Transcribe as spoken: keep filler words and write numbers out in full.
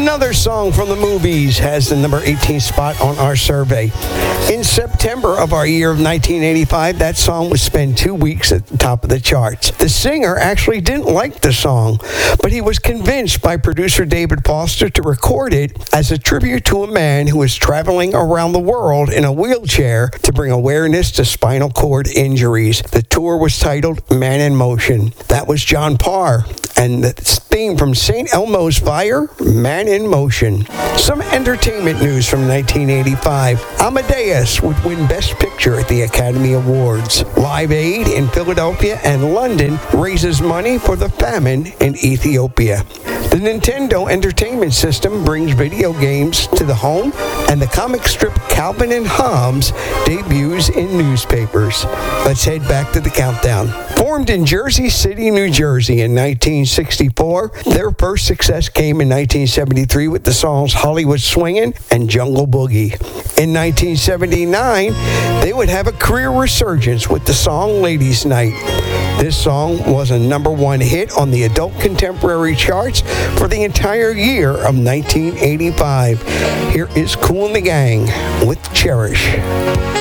Another song from the movies has the number eighteen spot on our survey. In September of our year of nineteen eighty-five, that song would spend two weeks at the top of the charts. The singer actually didn't like the song, but he was convinced by producer David Foster to record it as a tribute to a man who was traveling around the world in a wheelchair to bring awareness to spinal cord injuries. The tour was titled Man in Motion. That was John Parr. And the theme from Saint Elmo's Fire, Man in Motion. Some entertainment news from nineteen eighty-five. Amadeus would win Best Picture at the Academy Awards. Live Aid in Philadelphia and London raises money for the famine in Ethiopia. The Nintendo Entertainment System brings video games to the home, and the comic strip Calvin and Hobbes debuts in newspapers. Let's head back to the countdown. Formed in Jersey City, New Jersey in nineteen sixty-four, their first success came in nineteen seventy-three with the songs Hollywood Swingin' and Jungle Boogie. In nineteen seventy-nine, they would have a career resurgence with the song Ladies' Night. This song was a number one hit on the adult contemporary charts for the entire year of nineteen eighty-five. Here is Kool and the Gang with Cherish.